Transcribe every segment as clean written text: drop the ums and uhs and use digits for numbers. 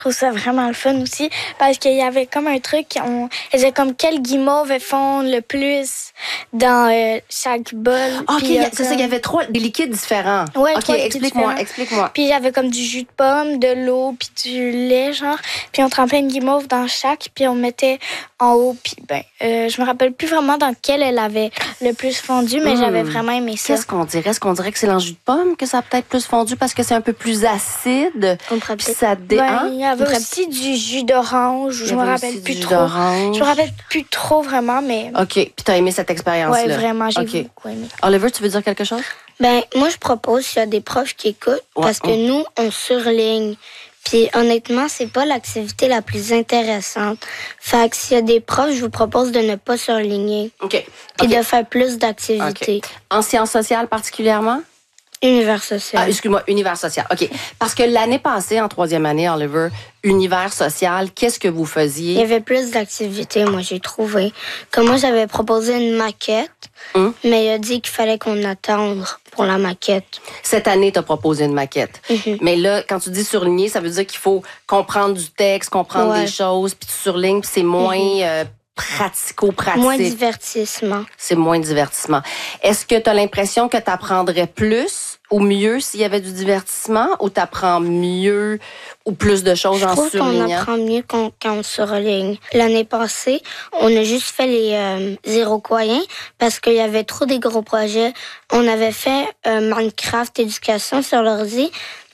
Je trouve ça vraiment le fun aussi parce qu'il y avait comme un truc, on faisait comme quel guimauve fond le plus dans chaque bol. OK, puis, c'est ça, il y avait des liquides différents. Ouais, OK, explique-moi. Puis il y avait comme du jus de pomme, de l'eau, puis du lait, genre. Puis on trempait une guimauve dans chaque, puis on mettait en haut. Puis je me rappelle plus vraiment dans quelle elle avait le plus fondu, mais j'avais vraiment aimé ça. Qu'est-ce qu'on dirait? Est-ce qu'on dirait que c'est dans le jus de pomme que ça a peut-être plus fondu parce que c'est un peu plus acide? Puis ça Il y avait aussi du jus d'orange, je me rappelle plus trop. Je me rappelle plus trop vraiment, mais... OK, puis t'as aimé cette expérience-là? Oui, vraiment, j'ai beaucoup aimé. Oliver, tu veux dire quelque chose? Moi, je propose s'il y a des profs qui écoutent, parce que nous, on surligne. Puis honnêtement, c'est pas l'activité la plus intéressante. Fait que s'il y a des profs, je vous propose de ne pas surligner. OK. Puis de faire plus d'activités. Okay. En sciences sociales particulièrement? Univers social. Excuse-moi, univers social. OK. Parce que l'année passée, en 3e année, Oliver, univers social, qu'est-ce que vous faisiez? Il y avait plus d'activités, moi, j'ai trouvé. Comme moi, j'avais proposé une maquette, mais il a dit qu'il fallait qu'on attende pour la maquette. Cette année, tu as proposé une maquette. Mais là, quand tu dis surligner, ça veut dire qu'il faut comprendre du texte, comprendre des choses, puis tu surlignes, puis c'est moins... pratico-pratique. Moins divertissement. C'est moins divertissement. Est-ce que tu as l'impression que tu apprendrais plus ou mieux s'il y avait du divertissement ou tu apprends mieux ou plus de choses en surlignant? Je trouve qu'on apprend mieux quand on surligne. L'année passée, on a juste fait les Iroquoiens parce qu'il y avait trop des gros projets. On avait fait Minecraft éducation sur l'ordi.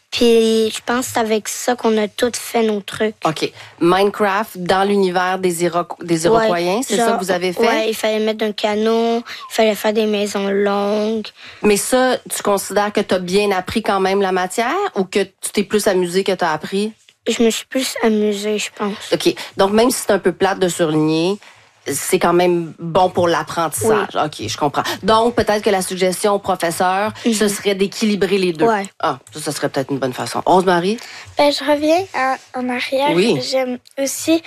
Puis je pense que c'est avec ça qu'on a tous fait nos trucs. OK. Minecraft dans l'univers des Iroquoiens, c'est ça que vous avez fait? Oui, il fallait mettre un canot, il fallait faire des maisons longues. Mais ça, tu considères que tu as bien appris quand même la matière ou que tu t'es plus amusé que tu as appris? Je me suis plus amusée, je pense. OK. Donc, même si c'est un peu plate de surligner, c'est quand même bon pour l'apprentissage. Oui. OK, je comprends. Donc, peut-être que la suggestion au professeur, ce serait d'équilibrer les deux. Ouais. Ah, ça serait peut-être une bonne façon. Rose-Marie? Je reviens en arrière. Oui. J'aime aussi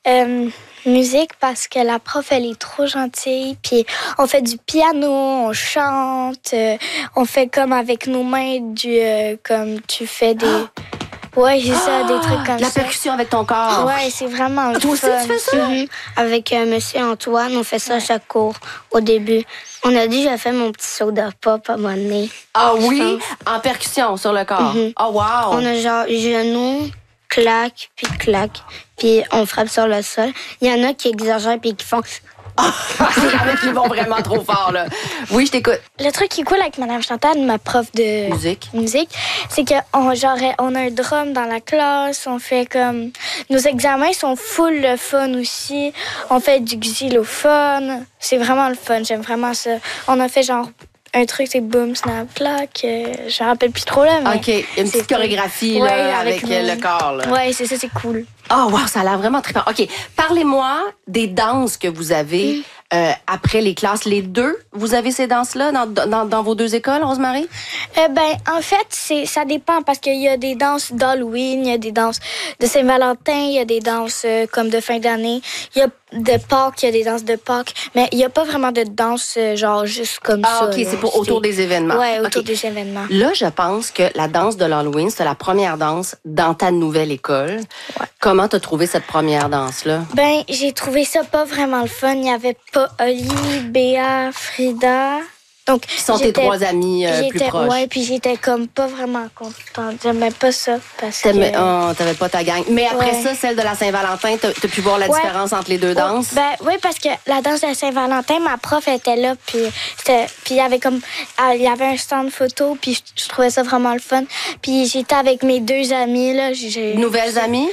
musique parce que la prof, elle est trop gentille. Puis on fait du piano, on chante, on fait comme avec nos mains comme tu fais des... Ouais, c'est ça, des trucs comme ça. La percussion avec ton corps. Ouais, c'est vraiment Toi aussi, tu fais ça? Avec Monsieur Antoine, on fait ça à chaque cours au début. On a dit, j'ai fait mon petit soda pop à un moment donné. Ah oui? En percussion sur le corps. Oh, wow! On a genre genoux, clac, puis on frappe sur le sol. Il y en a qui exagèrent puis qui font... Il y en a qui vont vraiment trop fort, là. Oui, je t'écoute. Le truc qui est cool avec Mme Chantal, ma prof de musique, c'est qu'on a un drum dans la classe, on fait comme... Nos examens sont full le fun aussi. On fait du xylophone. C'est vraiment le fun, j'aime vraiment ça. On a fait genre... Un truc, c'est boom, snap, clac. Je me rappelle plus trop, là, mais... OK, une petite chorégraphie, là, avec le corps, là. Oui, c'est ça, c'est cool. Oh, wow, ça a l'air vraiment trippant. OK, parlez-moi des danses que vous avez après les classes. Les deux, vous avez ces danses-là dans vos deux écoles, Rose-Marie? En fait, ça dépend parce qu'il y a des danses d'Halloween, il y a des danses de Saint-Valentin, il y a des danses comme de fin d'année, il y a de Pâques, il y a des danses de Pâques, mais il n'y a pas vraiment de danse genre juste comme ça. Ah, OK, c'est pour autour des événements. Oui, autour des événements. Là, je pense que la danse de l'Halloween, c'est la première danse dans ta nouvelle école. Ouais. Comment t'as trouvé cette première danse-là? J'ai trouvé ça pas vraiment le fun. Il n'y avait pas Oli, Béa, Frida. Donc, qui sont tes trois amis plus proches. Oui, puis j'étais comme pas vraiment contente. J'aimais pas ça parce que... t'avais pas ta gang. Mais après ça, celle de la Saint-Valentin, t'as pu voir la différence entre les deux danses? Oui, parce que la danse de la Saint-Valentin, ma prof était là, puis il y avait un stand photo, puis je trouvais ça vraiment le fun. Puis j'étais avec mes deux amis, là. Nouvelles amies?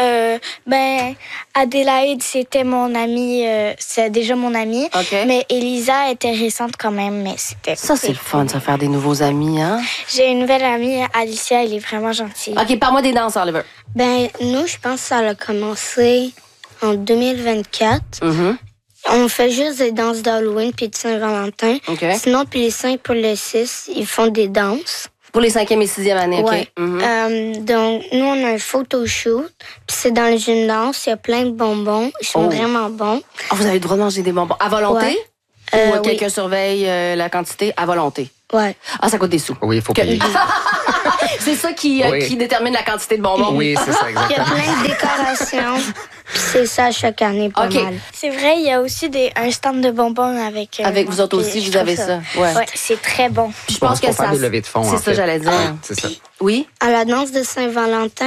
Adélaïde, c'était mon amie, c'est déjà mon amie. Okay. Mais Elisa était récente quand même, mais c'était... Ça, c'est le fun, ça, faire des nouveaux amis, hein? J'ai une nouvelle amie, Alicia, elle est vraiment gentille. OK, parle-moi des danses, Oliver. Nous, je pense que ça a commencé en 2024. On fait juste des danses d'Halloween puis de Saint-Valentin. Okay. Sinon, puis les 5 pour les 6, ils font des danses. Pour les 5e et 6e années, OK. Ouais. Donc, nous, on a un photoshoot. Puis c'est dans le gymnase. Il y a plein de bonbons. Ils sont vraiment bons. Oh, vous avez le droit de manger des bonbons. À volonté? Ou quelqu'un surveille la quantité? À volonté? Ouais. Ah, ça coûte des sous. Oui, il faut payer. C'est ça qui détermine la quantité de bonbons. Oui, c'est ça, exactement. Il y a plein de décorations. Puis c'est ça chaque année, pas mal. C'est vrai, il y a aussi un stand de bonbons avec... Avec vous autres aussi, vous avez ça. Ouais, c'est très bon. Puis je pense que ça... des levées de fonds, c'est ça, j'allais dire. C'est ça. Oui? À la danse de Saint-Valentin,